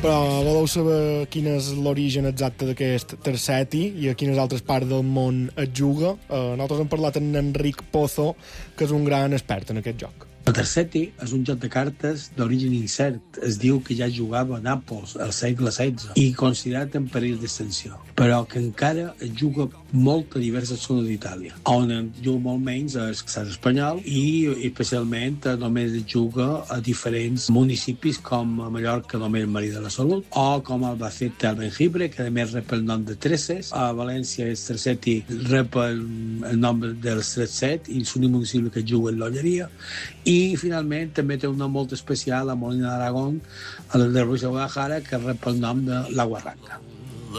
Però voleu saber quin és l'origen exacte d'aquest terceti i a quines altres parts del món es juga? Nosaltres hem parlat amb Enric Pozo, que és un gran expert en aquest joc. El terceti és un joc de cartes d'origen incert. Es diu que ja jugava a Nàpols al segle XVI i considerat en perill d'extensió, però que encara es juga molt a diverses zones d'Itàlia. On es juga molt menys és l'estat espanyol i especialment només es juga a diferents municipis com a Mallorca, només Marí de la Salut, o com Albacete, el Benjibre, que a més rep el nom de Treses. A València el terceti rep el nom del Tretset i l'únic municipi que juga en l'Olleria. I finalment també té un nom molt especial a Molina d'Aragón, a la de Guadalajara, que rep el nom de La Guarranga.